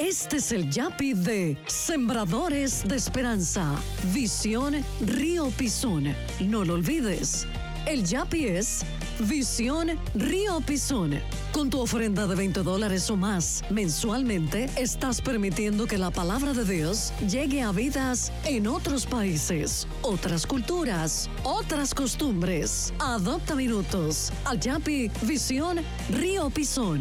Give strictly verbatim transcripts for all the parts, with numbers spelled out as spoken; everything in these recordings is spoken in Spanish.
Este es el Yapi de Sembradores de Esperanza. Visión Río Pisón. No lo olvides. El Yapi es Visión Río Pisón. Con tu ofrenda de veinte dólares o más mensualmente, estás permitiendo que la palabra de Dios llegue a vidas en otros países, otras culturas, otras costumbres. Adopta minutos al Yapi Visión Río Pisón.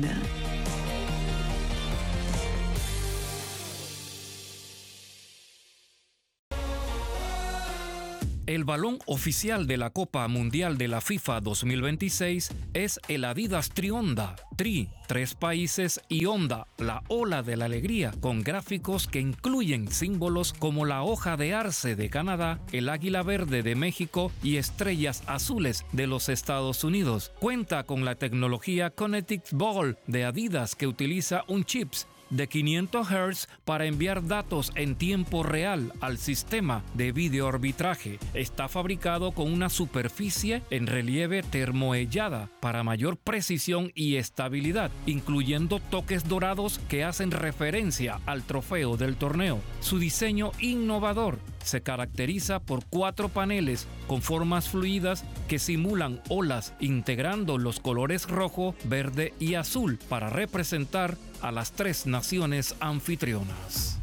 El balón oficial de la Copa Mundial de la FIFA dos mil veintiséis es el Adidas Tri-Onda. Tri, tres países, y Onda, la ola de la alegría, con gráficos que incluyen símbolos como la hoja de arce de Canadá, el águila verde de México y estrellas azules de los Estados Unidos. Cuenta con la tecnología Connected Ball de Adidas, que utiliza un chip de quinientos hertz para enviar datos en tiempo real al sistema de videoarbitraje. Está fabricado con una superficie en relieve termohellada para mayor precisión y estabilidad, incluyendo toques dorados que hacen referencia al trofeo del torneo. Su diseño innovador se caracteriza por cuatro paneles con formas fluidas que simulan olas, integrando los colores rojo, verde y azul para representar a las tres naciones anfitrionas.